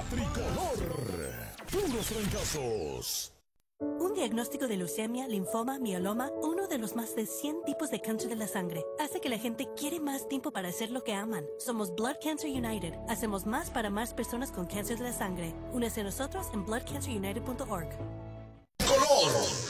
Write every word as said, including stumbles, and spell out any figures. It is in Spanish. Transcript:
Tricolor. Puros trancazos. Un diagnóstico de leucemia, linfoma, mieloma, uno de los más de cien tipos de cáncer de la sangre, hace que la gente quiere más tiempo para hacer lo que aman. Somos Blood Cancer United. Hacemos más para más personas con cáncer de la sangre. Únese a nosotros en blood cancer united punto org. Color.